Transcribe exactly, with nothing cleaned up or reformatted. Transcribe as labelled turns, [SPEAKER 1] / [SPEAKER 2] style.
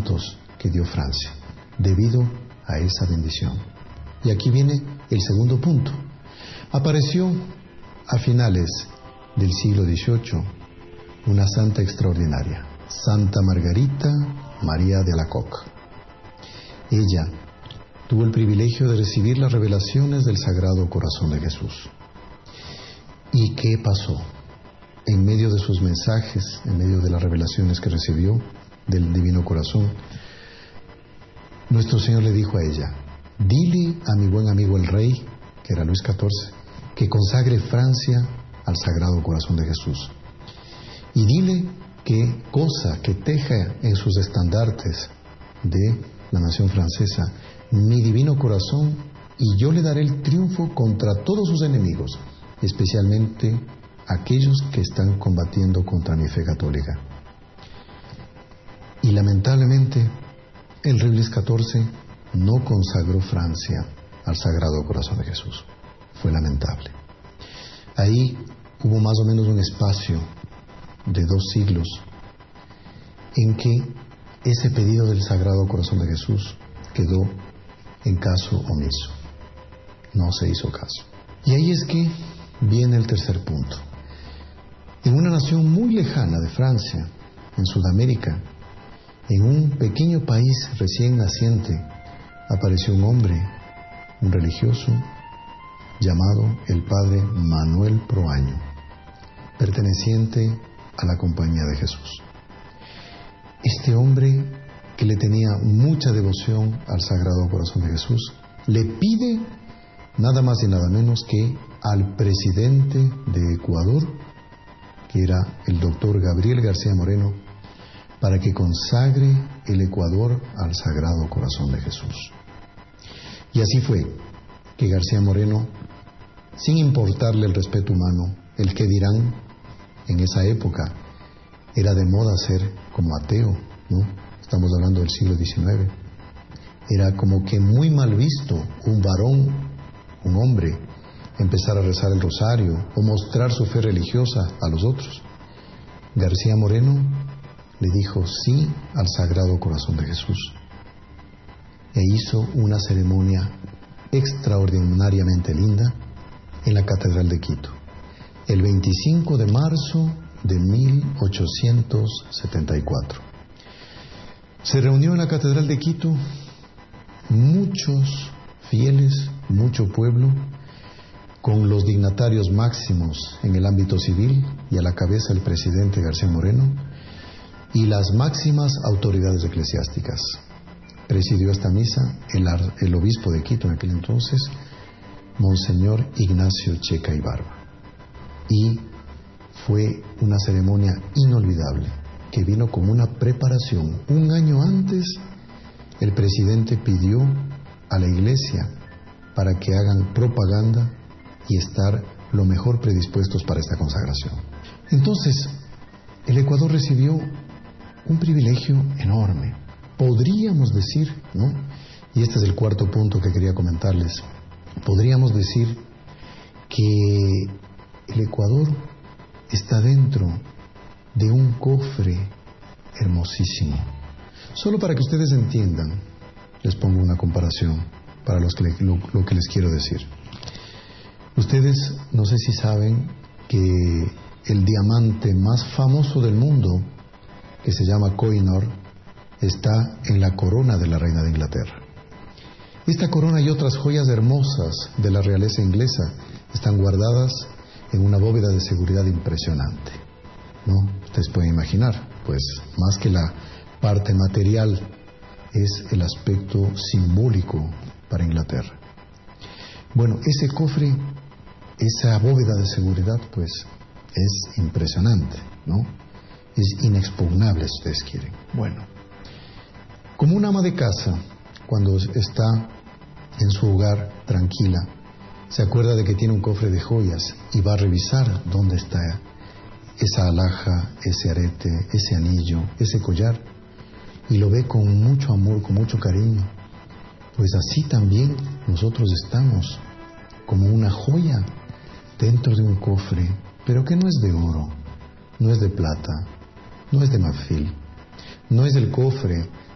[SPEAKER 1] santos que dio Francia, debido a esa bendición. Y aquí viene el segundo punto. Apareció a finales del siglo dieciocho una santa extraordinaria, Santa Margarita María de Alacoque. Ella tuvo el privilegio de recibir las revelaciones del Sagrado Corazón de Jesús. ¿Y qué pasó? En medio de sus mensajes, en medio de las revelaciones que recibió del Divino Corazón, nuestro Señor le dijo a ella: dile a mi buen amigo el rey, que era Luis catorce, que consagre Francia al Sagrado Corazón de Jesús. Y dile que cosa que teja en sus estandartes de la nación francesa mi Divino Corazón, y yo le daré el triunfo contra todos sus enemigos, especialmente aquellos que están combatiendo contra mi fe católica. Y lamentablemente el rey Luis catorce no consagró Francia al Sagrado Corazón de Jesús. Fue lamentable. Ahí hubo más o menos un espacio de dos siglos en que ese pedido del Sagrado Corazón de Jesús quedó en caso omiso. No se hizo caso. Y ahí es que viene el tercer punto. En una nación muy lejana de Francia, en Sudamérica, en un pequeño país recién naciente, apareció un hombre, un religioso, llamado el Padre Manuel Proaño, perteneciente a la Compañía de Jesús. Este hombre, que le tenía mucha devoción al Sagrado Corazón de Jesús, le pide nada más y nada menos que al presidente de Ecuador, que era el doctor Gabriel García Moreno, para que consagre el Ecuador al Sagrado Corazón de Jesús. Y así fue que García Moreno, sin importarle el respeto humano, el que dirán, en esa época era de moda ser como ateo, ¿no? Estamos hablando del siglo diecinueve. Era como que muy mal visto un varón, un hombre, empezar a rezar el rosario o mostrar su fe religiosa a los otros. García Moreno le dijo sí al Sagrado Corazón de Jesús e hizo una ceremonia extraordinariamente linda en la Catedral de Quito, el veinticinco de marzo de mil ochocientos setenta y cuatro. Se reunió en la Catedral de Quito muchos fieles, mucho pueblo, con los dignatarios máximos en el ámbito civil y a la cabeza el presidente García Moreno y las máximas autoridades eclesiásticas. Presidió esta misa el, el obispo de Quito en aquel entonces, Monseñor Ignacio Checa y Barba. Y fue una ceremonia inolvidable que vino como una preparación. Un año antes, el presidente pidió a la iglesia para que hagan propaganda y estar lo mejor predispuestos para esta consagración. Entonces, el Ecuador recibió un privilegio enorme. Podríamos decir, ¿no? Y este es el cuarto punto que quería comentarles. Podríamos decir que el Ecuador está dentro de un cofre hermosísimo. Solo para que ustedes entiendan, les pongo una comparación para los que le, lo, lo que les quiero decir. Ustedes no sé si saben que el diamante más famoso del mundo, que se llama Koh-i-Noor, está en la corona de la reina de Inglaterra. Esta corona y otras joyas hermosas de la realeza inglesa están guardadas en una bóveda de seguridad impresionante, ¿no? Ustedes pueden imaginar, pues más que la parte material es el aspecto simbólico para Inglaterra. Bueno, ese cofre, esa bóveda de seguridad, pues es impresionante, ¿no? Es inexpugnable, si ustedes quieren. Bueno, como una ama de casa, cuando está en su hogar tranquila, se acuerda de que tiene un cofre de joyas y va a revisar dónde está esa alhaja, ese arete, ese anillo, ese collar, y lo ve con mucho amor, con mucho cariño. Pues así también nosotros estamos, como una joya dentro de un cofre, pero que no es de oro, no es de plata, no es de marfil, no es el cofre